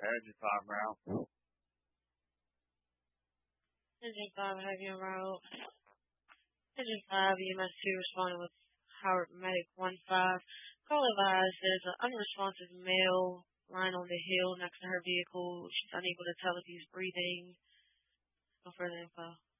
Engine 5 round. Engine 5, have you en route. Engine 5, EMS 2 responding with Howard Medic 1-5. Call advised there's an unresponsive male lying on the hill next to her vehicle. She's unable to tell if he's breathing. No further info.